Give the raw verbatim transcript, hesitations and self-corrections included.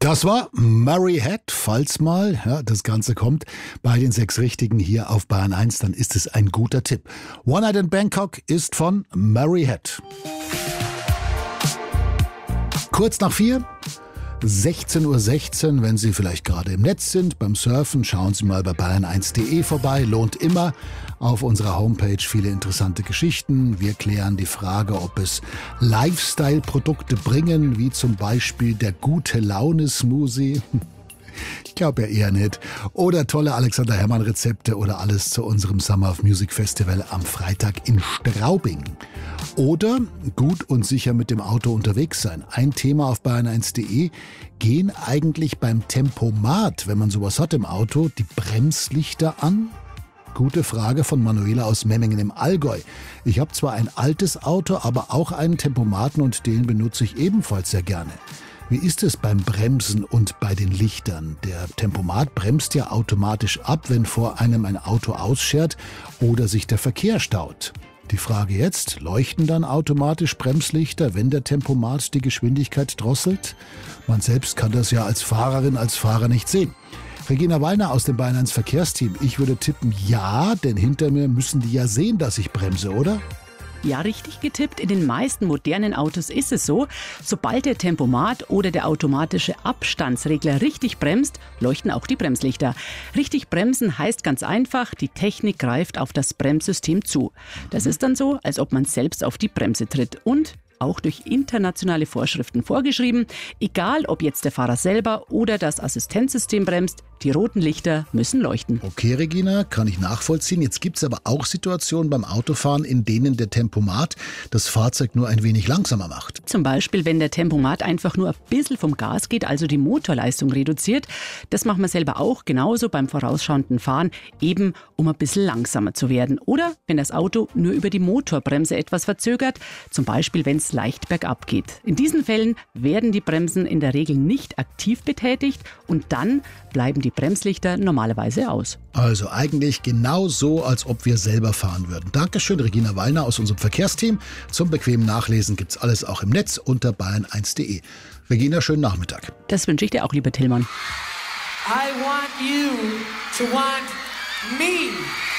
Das war Murray Head, falls mal ja, das Ganze kommt bei den sechs Richtigen hier auf Bayern eins, dann ist es ein guter Tipp. One Night in Bangkok ist von Murray Head. Kurz nach vier, sechzehn Uhr sechzehn, wenn Sie vielleicht gerade im Netz sind, beim Surfen, schauen Sie mal bei bayern eins punkt de vorbei, lohnt immer. Auf unserer Homepage viele interessante Geschichten. Wir klären die Frage, ob es Lifestyle-Produkte bringen, wie zum Beispiel der Gute-Laune-Smoothie. Ich glaube ja eher nicht. Oder tolle Alexander Herrmann-Rezepte oder alles zu unserem Summer of Music Festival am Freitag in Straubing. Oder gut und sicher mit dem Auto unterwegs sein. Ein Thema auf bayern eins punkt de. Gehen eigentlich beim Tempomat, wenn man sowas hat im Auto, die Bremslichter an? Gute Frage von Manuela aus Memmingen im Allgäu. Ich habe zwar ein altes Auto, aber auch einen Tempomaten und den benutze ich ebenfalls sehr gerne. Wie ist es beim Bremsen und bei den Lichtern? Der Tempomat bremst ja automatisch ab, wenn vor einem ein Auto ausschert oder sich der Verkehr staut. Die Frage jetzt, leuchten dann automatisch Bremslichter, wenn der Tempomat die Geschwindigkeit drosselt? Man selbst kann das ja als Fahrerin, als Fahrer nicht sehen. Regina Wallner aus dem Bayern eins Verkehrsteam. Ich würde tippen, ja, denn hinter mir müssen die ja sehen, dass ich bremse, oder? Ja, richtig getippt. In den meisten modernen Autos ist es so, sobald der Tempomat oder der automatische Abstandsregler richtig bremst, leuchten auch die Bremslichter. Richtig bremsen heißt ganz einfach, die Technik greift auf das Bremssystem zu. Das ist dann so, als ob man selbst auf die Bremse tritt und auch durch internationale Vorschriften vorgeschrieben. Egal, ob jetzt der Fahrer selber oder das Assistenzsystem bremst, die roten Lichter müssen leuchten. Okay, Regina, kann ich nachvollziehen. Jetzt gibt es aber auch Situationen beim Autofahren, in denen der Tempomat das Fahrzeug nur ein wenig langsamer macht. Zum Beispiel, wenn der Tempomat einfach nur ein bisschen vom Gas geht, also die Motorleistung reduziert. Das machen wir selber auch, genauso beim vorausschauenden Fahren, eben um ein bisschen langsamer zu werden. Oder wenn das Auto nur über die Motorbremse etwas verzögert, zum Beispiel, wenn es leicht bergab geht. In diesen Fällen werden die Bremsen in der Regel nicht aktiv betätigt und dann bleiben die Bremslichter normalerweise aus. Also eigentlich genau so, als ob wir selber fahren würden. Dankeschön, Regina Wallner aus unserem Verkehrsteam. Zum bequemen Nachlesen gibt's alles auch im Netz unter bayern eins punkt de. Regina, schönen Nachmittag. Das wünsche ich dir auch, lieber Tillmann. I want you to want me.